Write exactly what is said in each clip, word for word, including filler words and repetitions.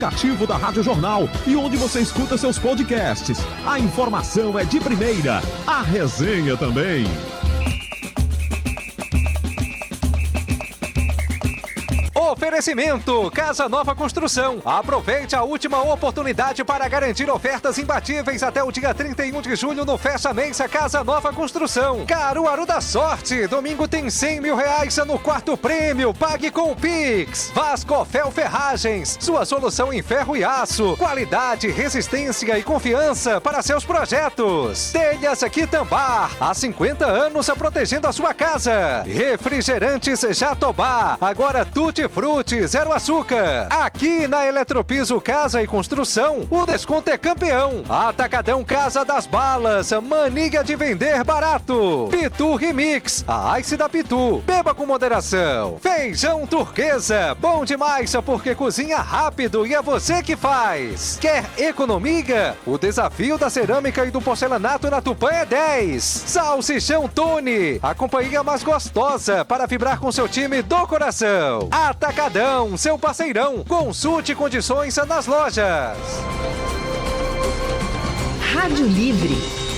Aplicativo da Rádio Jornal e onde você escuta seus podcasts. A informação é de primeira, a resenha também. Oferecimento Casa Nova Construção. Aproveite a última oportunidade para garantir ofertas imbatíveis até o dia trinta e um de julho no Fecha Mês Casa Nova Construção. Caruaru da Sorte. Domingo tem cem mil reais no quarto prêmio. Pague com o Pix. Vascofel Ferragens. Sua solução em ferro e aço. Qualidade, resistência e confiança para seus projetos. Telhas Quitambar. Há cinquenta anos protegendo a sua casa. Refrigerantes Jatobá. Agora Tutti Frutti, zero açúcar. Aqui na Eletropiso Casa e Construção, o desconto é campeão. Atacadão Casa das Balas, mania de vender barato. Pitu Remix, a Ice da Pitu. Beba com moderação. Feijão Turquesa, bom demais porque cozinha rápido e é você que faz. Quer economia? O desafio da cerâmica e do porcelanato na Tupã é dez. Salsichão Tony, a companhia mais gostosa para vibrar com seu time do coração. Atacadão, seu parceirão. Consulte condições nas lojas. Rádio Livre.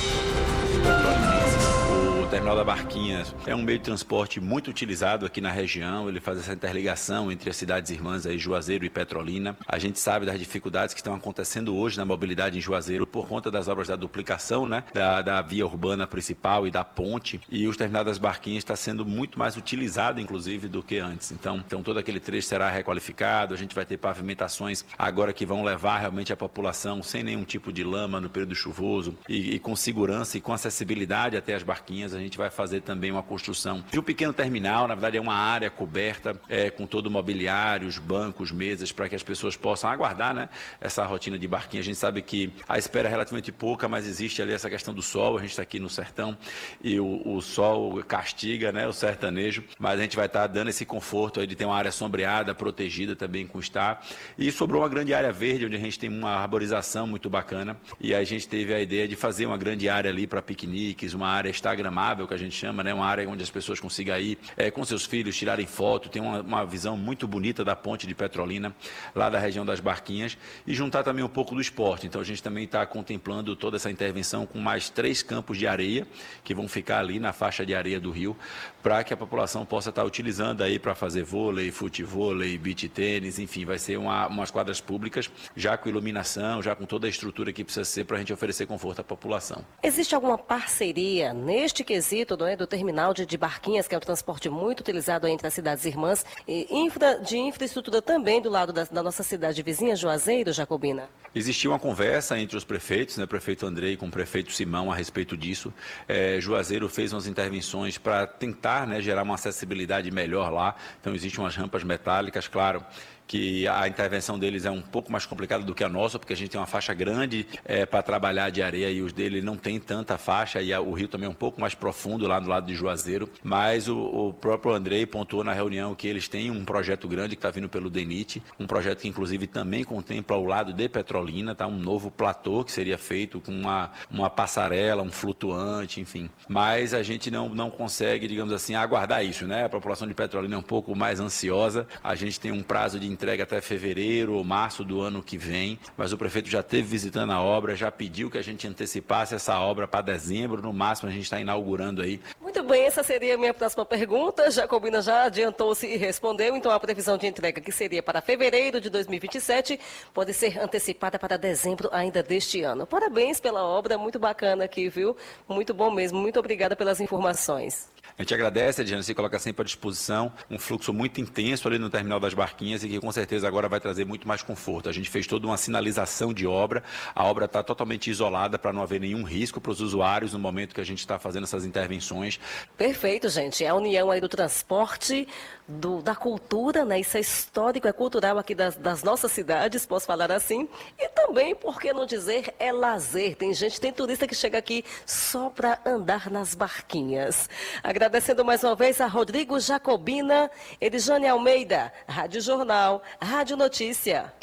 O Terminal da Barquinhas é um meio de transporte muito utilizado aqui na região. Ele faz essa interligação entre as cidades irmãs aí, Juazeiro e Petrolina. A gente sabe das dificuldades que estão acontecendo hoje na mobilidade em Juazeiro por conta das obras da duplicação, né, da, da via urbana principal e da ponte. E o Terminal das Barquinhas está sendo muito mais utilizado, inclusive, do que antes. Então, então todo aquele trecho será requalificado. A gente vai ter pavimentações agora que vão levar realmente a população sem nenhum tipo de lama no período chuvoso e, e com segurança e com acessibilidade até as barquinhas. A gente vai fazer também uma construção de um pequeno terminal, na verdade é uma área coberta é, com todo o mobiliário, os bancos, mesas, para que as pessoas possam aguardar, né, essa rotina de barquinha. A gente sabe que a espera é relativamente pouca, mas existe ali essa questão do sol. A gente está aqui no sertão e o, o sol castiga, né, o sertanejo, mas a gente vai estar dando esse conforto aí de ter uma área sombreada, protegida também com estar. E sobrou uma grande área verde, onde a gente tem uma arborização muito bacana, e a gente teve a ideia de fazer uma grande área ali para piqueniques, uma área instagramável, que a gente chama, né, uma área onde as pessoas consigam ir é, com seus filhos, tirarem foto, tem uma, uma visão muito bonita da ponte de Petrolina, lá da região das Barquinhas, e juntar também um pouco do esporte. Então a gente também está contemplando toda essa intervenção com mais três campos de areia, que vão ficar ali na faixa de areia do rio, para que a população possa estar utilizando aí para fazer vôlei, futevôlei, beach tênis, enfim, vai ser uma, umas quadras públicas, já com iluminação, já com toda a estrutura que precisa ser para a gente oferecer conforto à população. Existe alguma parceria neste quesito, não é, do terminal de, de Barquinhas, que é um transporte muito utilizado entre as cidades irmãs, e infra, de infraestrutura também do lado da, da nossa cidade vizinha, Juazeiro, Jacobina? Existiu uma conversa entre os prefeitos, né, o prefeito Andrei com o prefeito Simão a respeito disso. É, Juazeiro fez umas intervenções para tentar, né, gerar uma acessibilidade melhor lá. Então existem umas rampas metálicas, claro, que a intervenção deles é um pouco mais complicada do que a nossa, porque a gente tem uma faixa grande é, para trabalhar de areia e os dele não tem tanta faixa, e a, o rio também é um pouco mais profundo lá do lado de Juazeiro, mas o, o próprio Andrei pontuou na reunião que eles têm um projeto grande que está vindo pelo DENIT, um projeto que inclusive também contempla o lado de Petrolina, tá? Um novo platô que seria feito com uma, uma passarela, um flutuante, enfim. Mas a gente não, não consegue, digamos assim, aguardar isso, né? A população de Petrolina é um pouco mais ansiosa, a gente tem um prazo de entrega até fevereiro ou março do ano que vem, mas o prefeito já esteve visitando a obra, já pediu que a gente antecipasse essa obra para dezembro, no máximo a gente está inaugurando aí. Muito bem, essa seria a minha próxima pergunta. Jacobina já adiantou-se e respondeu, então a previsão de entrega, que seria para fevereiro de dois mil e vinte e sete, pode ser antecipada para dezembro ainda deste ano. Parabéns pela obra, muito bacana aqui, viu? Muito bom mesmo, muito obrigada pelas informações. A gente agradece, a Diana se coloca sempre à disposição, um fluxo muito intenso ali no Terminal das Barquinhas e que com certeza agora vai trazer muito mais conforto. A gente fez toda uma sinalização de obra, a obra está totalmente isolada para não haver nenhum risco para os usuários no momento que a gente está fazendo essas intervenções. Perfeito, gente. É a união aí do transporte, do, da cultura, né? Isso é histórico, é cultural aqui das, das nossas cidades, posso falar assim. E também, por que não dizer, é lazer. Tem gente, tem turista que chega aqui só para andar nas barquinhas. Agradecendo mais uma vez a Rodrigo Jacobina, Elisane Almeida, Rádio Jornal, Rádio Notícia.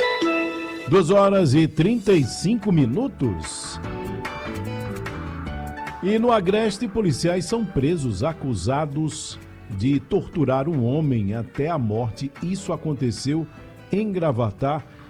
duas horas e trinta e cinco minutos. E no Agreste, policiais são presos acusados de torturar um homem até a morte. Isso aconteceu em Gravatá